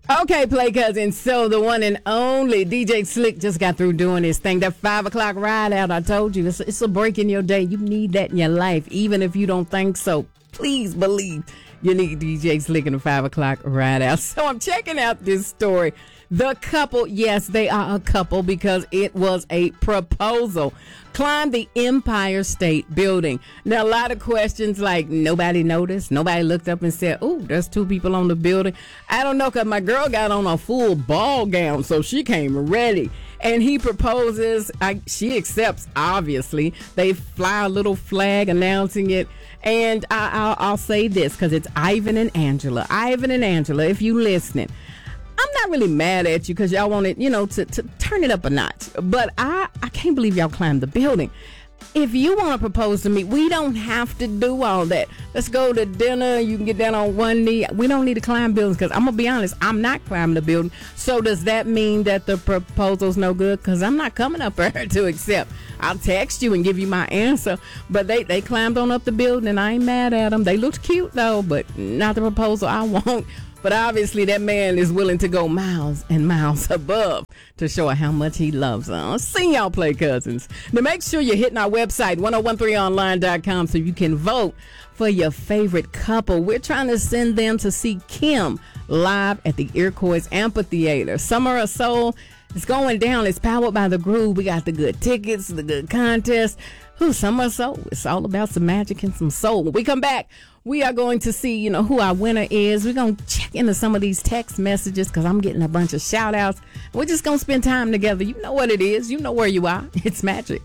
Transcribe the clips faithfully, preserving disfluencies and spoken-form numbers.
Okay, Play Cousins. So the one and only D J Slick just got through doing his thing. That five o'clock ride out, I told you, it's, it's a break in your day. You need that in your life, even if you don't think so. Please believe you need D J Slick in the five o'clock ride out. So I'm checking out this story. The couple, yes, they are a couple because it was a proposal. Climbed the Empire State Building. Now, a lot of questions like nobody noticed. Nobody looked up and said, oh, there's two people on the building. I don't know, because my girl got on a full ball gown, so she came ready. And he proposes. I, she accepts, obviously. They fly a little flag announcing it. And I, I'll, I'll say this, because it's Ivan and Angela. Ivan and Angela, if you listening, I'm not really mad at you because y'all wanted, you know, to, to turn it up a notch. But I, I can't believe y'all climbed the building. If you want to propose to me, we don't have to do all that. Let's go to dinner. You can get down on one knee. We don't need to climb buildings because I'm going to be honest, I'm not climbing the building. So does that mean that the proposal's no good? Because I'm not coming up there to accept. I'll text you and give you my answer. But they, they climbed on up the building and I ain't mad at them. They looked cute though, but not the proposal I want. But obviously that man is willing to go miles and miles above to show her how much he loves her. I'll see y'all, Play Cousins. Now make sure you're hitting our website, ten thirteen online dot com, so you can vote for your favorite couple. We're trying to send them to see Kim live at the Iroquois Amphitheater. Summer of Soul is going down. It's powered by The Groove. We got the good tickets, the good contest. Ooh, Summer of Soul. It's all about some magic and some soul. When we come back, we are going to see, you know, who our winner is. We're going to check into some of these text messages because I'm getting a bunch of shout outs. We're just going to spend time together. You know what it is. You know where you are. It's magic.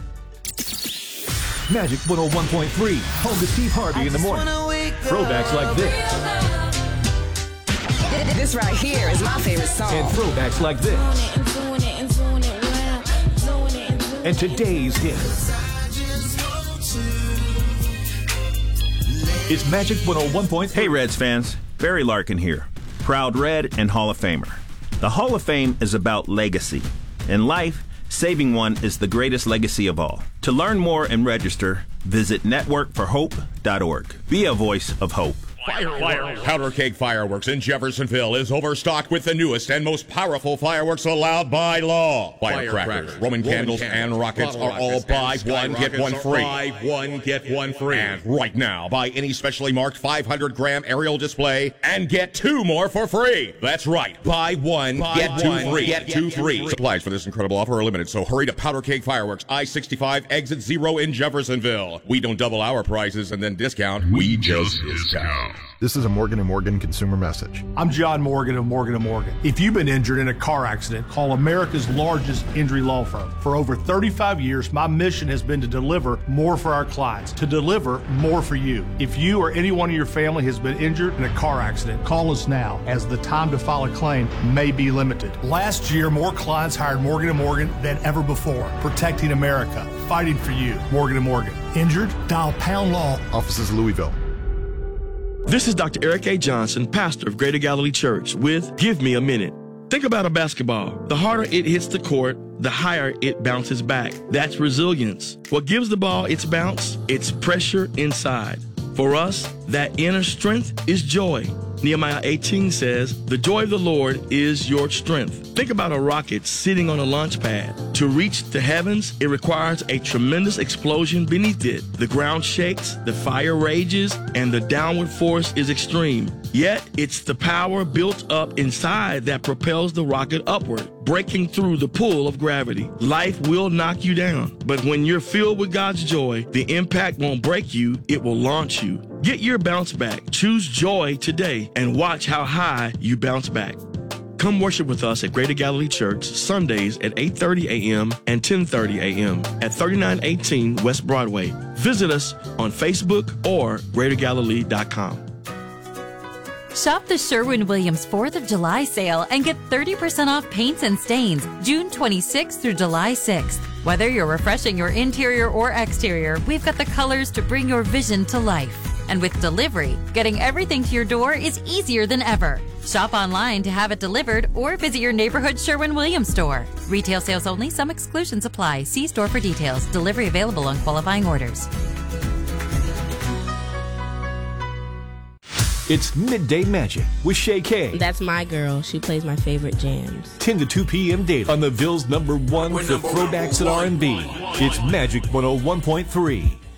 Magic one oh one point three. Home to Steve Harvey in the morning. Throwbacks like this. This right here is my favorite song. And throwbacks like this. And today's hit. It's Magic one oh one point three. Hey Reds fans, Barry Larkin here, proud Red and Hall of Famer. The Hall of Fame is about legacy. In life, saving one is the greatest legacy of all. To learn more and register, visit network for hope dot org. Be a voice of hope. Fireworks. Powder Keg Fireworks in Jeffersonville is overstocked with the newest and most powerful fireworks allowed by law. Firecrackers, Roman, Roman candles, candles, and rockets are all buy one, get one free. Buy one, get one free. And right now, buy any specially marked five hundred gram aerial display and get two more for free. That's right. Buy one, buy get two one, free. Get two free. Supplies for this incredible offer are limited, so hurry to Powder Keg Fireworks, I sixty-five, exit zero in Jeffersonville. We don't double our prices and then discount. We just discount. This is a Morgan and Morgan consumer message. I'm John Morgan of Morgan and Morgan. If you've been injured in a car accident, call America's largest injury law firm. For over thirty-five years, my mission has been to deliver more for our clients, to deliver more for you. If you or anyone in your family has been injured in a car accident, call us now, as the time to file a claim may be limited. Last year, more clients hired Morgan and Morgan than ever before, protecting America, fighting for you. Morgan and Morgan. Injured? Dial Pound Law. Offices Louisville. This is Doctor Eric A. Johnson, pastor of Greater Galilee Church, with Give Me a Minute. Think about a basketball. The harder it hits the court, the higher it bounces back. That's resilience. What gives the ball its bounce? It's pressure inside. For us, that inner strength is joy. Nehemiah eighteen says, the joy of the Lord is your strength. Think about a rocket sitting on a launch pad. To reach the heavens, it requires a tremendous explosion beneath it. The ground shakes, the fire rages, and the downward force is extreme. Yet, it's the power built up inside that propels the rocket upward, breaking through the pull of gravity. Life will knock you down, but when you're filled with God's joy, the impact won't break you, it will launch you. Get your bounce back. Choose joy today and watch how high you bounce back. Come worship with us at Greater Galilee Church Sundays at eight thirty a.m. and ten thirty a.m. at thirty-nine eighteen West Broadway. Visit us on Facebook or greater galilee dot com. Shop the Sherwin-Williams fourth of July sale and get thirty percent off paints and stains June twenty-sixth through July sixth. Whether you're refreshing your interior or exterior, we've got the colors to bring your vision to life. And with delivery, getting everything to your door is easier than ever. Shop online to have it delivered or visit your neighborhood Sherwin-Williams store. Retail sales only. Some exclusions apply. See store for details. Delivery available on qualifying orders. It's Midday Magic with Shay K. That's my girl. She plays my favorite jams. ten to two p.m. daily on the Ville's number one for throwbacks and R and B. It's Magic one oh one point three.